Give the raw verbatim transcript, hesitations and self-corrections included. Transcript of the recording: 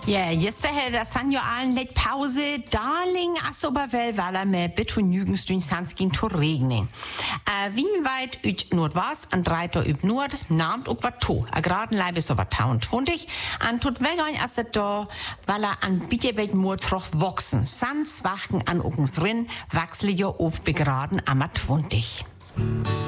Ja, jetzt hätte das dann ja allen Let Pause, Darling, as aber wel, weil er mir bitte nügends sans ging zu regnen. Äh, wie weit üt Nordwest, an dreiter üb Nord, nahmt auch wat to. A geraden Leib ist aber tausendfundig, an tut wegein as da, weil er an Bittebet nur troch wachsen. Sans wachen an ugens Rinn, wachsle ja oft begraden amat fundig.